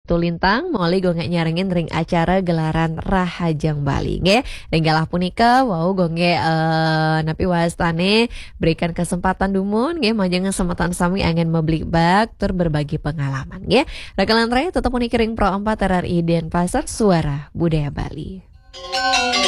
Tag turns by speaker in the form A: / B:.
A: Tulintang moli gonge nyarengin ring acara gelaran Rahajang Bali nggih. Ringgalah punika wau gonge napi wastane berikan kesempatan dumun nggih majeng kesempatan sami angin membeli bak tur berbagi pengalaman nggih. Rekalan raya tetap puniki ring Pro 4 RRI Denpasar Suara Budaya Bali.